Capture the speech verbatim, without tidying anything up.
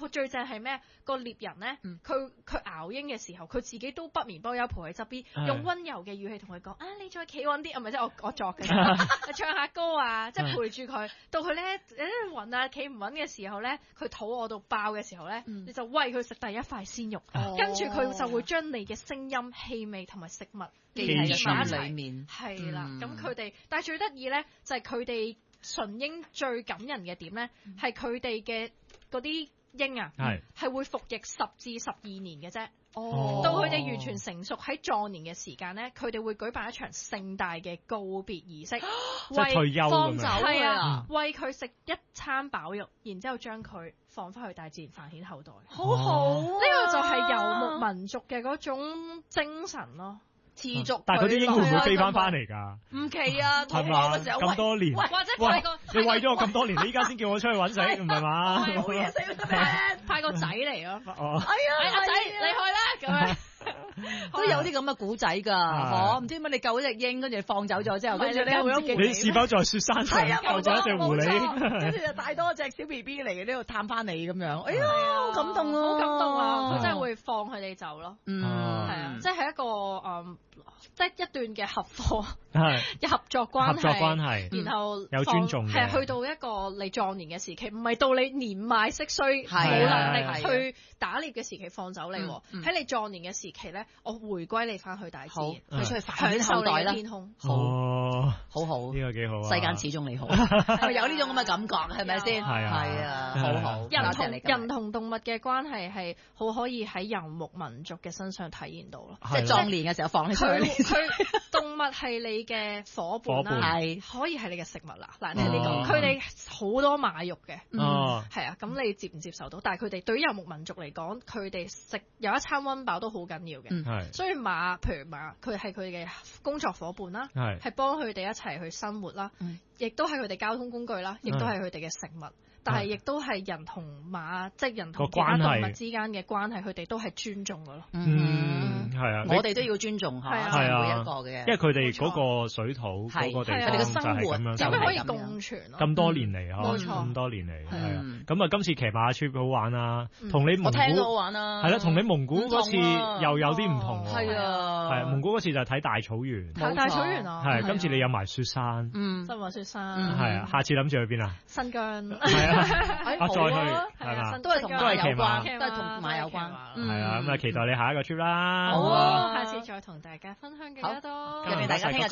個最正係咩？個獵人咧，佢佢熬鷹嘅時候，佢自己都不眠不休陪喺側邊，用温柔嘅語氣同佢講：啊，你再企穩啲，啊唔係即係我我作嘅，唱下歌啊，即係陪住佢。到佢咧誒暈啊，企唔穩嘅時候咧，佢肚餓到爆嘅時候咧，你就餵佢食第一塊鮮肉，跟住佢就會將你嘅聲音、氣味同埋食物記喺埋一裡面。 係啦，咁佢哋，但係最得意咧就係佢哋純鷹最感人嘅點咧，係佢哋嘅嗰啲鷹啊，係會服役十至十二年嘅啫。哦，到佢哋完全成熟喺壯年嘅時間咧，佢哋會舉辦一場盛大嘅告別儀式， 即係退休咁樣， 係啊，餵佢食一餐飽肉，然之後將佢放翻去大自然繁衍後代。 好好， 呢個就係遊牧民族嘅嗰種精神咯。持續， 但係嗰啲鷹會唔會飛翻翻嚟㗎？ 唔奇啊，肚餓嘅時候咁多年， 或者派個你餵咗我咁多年，你依家先叫我出去揾食，唔係嘛？ 冇嘢食咩？ 派個仔嚟咯。 哦， 哎呀， 阿仔你去啦咁樣。 都有啲咁嘅古仔㗎，嗬？唔知點解你救咗隻鷹，跟住放走咗之後，跟住你會有你是否在雪山上救咗一隻狐狸？ 跟住就帶多隻小 B B 嚟呢度探翻你咁樣。哎呀，好感動啊！ 好感動啊！佢真係會放佢哋走咯。 嗯， 係啊，即係一個誒，即係一段嘅合夥、 係合作關係、 合作關係， 然後有尊重嘅， 係去到一個你壯年嘅時期，唔係到你年邁色衰冇能力去打獵嘅時期放走你。喺你壯年嘅時期咧，我回歸你翻去大自然，你出去繁衍後代啦。天空， 好，好好， 呢個幾好啊！ 世間始終你好，有呢種咁嘅感覺，係咪先？ 係啊， 係啊，好好。 人同人同動物嘅關係係好可以喺遊牧民族嘅身上體現到咯。 即係壯年嘅時候放你出去。 佢動物係你嘅夥伴啦，係可以係你嘅食物啦。嗱，你呢個佢哋好多馬肉嘅，係啊，咁你接唔接受到？但係佢哋對於遊牧民族嚟講，佢哋食有一餐溫飽都好緊要嘅，所以馬，譬如馬，佢係佢哋嘅工作夥伴啦，係幫佢哋一齊去生活啦，亦都係佢哋交通工具啦，亦都係佢哋嘅食物，但係亦都係人同馬，即係人同其他動物之間嘅關係，佢哋都係尊重嘅咯。 嗯，係啊， 我哋都要尊重下每一個嘅， 因為佢哋嗰個水土嗰個地方就係咁樣， 咁可以共存咯。 咁多年嚟， 冇錯， 咁多年嚟，係啊。咁啊，今次騎馬 trip 好玩啊，同你蒙古我聽到好玩啊， 係啦，同你蒙古嗰次又有啲唔同喎。 係啊， 係蒙古嗰次就睇大草原， 大草原啊， 係今次你有埋雪山， 嗯，新華雪山， 係啊，下次諗住去邊啊？ 新疆， 係啊，啊再去係嘛？ 都係同馬有關，都係同馬有關， 係啊，咁啊期待你下一個 trip 啦。 好啊，下次再同大家分享更加多， 歡迎大家聽日。